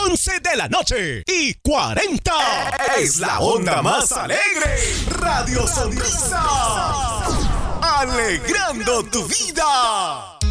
11 de la noche y 40. Es la onda más alegre. Radio Sonrisa. Alegrando tu vida.